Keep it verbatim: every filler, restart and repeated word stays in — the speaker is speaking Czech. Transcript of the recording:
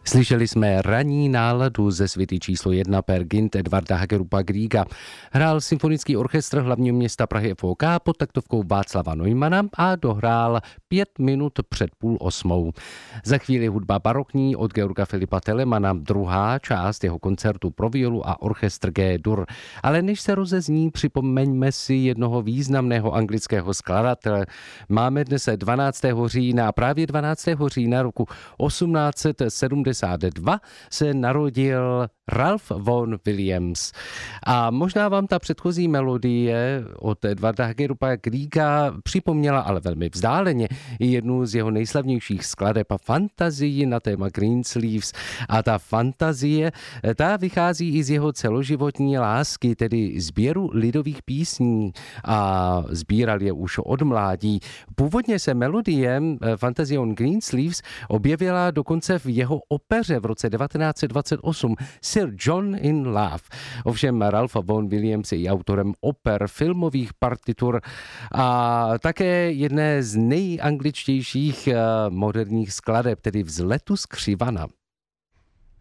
Slyšeli jsme ranní náladu ze světy číslo jedna per Gint Edvarda Hagerupa Griega. Hrál symfonický orchestr hlavního města Prahy F O K pod taktovkou Václava Neumana a dohrál pět minut před půl osmou. Za chvíli hudba barokní od Georga Filipa Telemana, druhá část jeho koncertu pro violu a orchestr G-dur. Ale než se rozezní, připomeňme si jednoho významného anglického skladatele. Máme dnes dvanáctého října a právě dvanáctého října roku osmnáct set sedmdesát dva se narodil Ralph Vaughan Williams. A možná vám ta předchozí melodie od Edvarda Hagerupa Griega připomněla, ale velmi vzdáleně, jednu z jeho nejslavnějších skladeb a fantazii na téma Greensleeves. A ta fantazie, ta vychází i z jeho celoživotní lásky, tedy sběru lidových písní, a sbíral je už od mládí. Původně se melodie Fantasy on Greensleeves objevila dokonce v jeho opeře v roce devatenáct set dvacet osm Sir John in Love. Ovšem Ralph Vaughan Williams je i autorem oper, filmových partitur a také jedné z nejangličtějších moderních skladeb, tedy Vzletu z Křivana.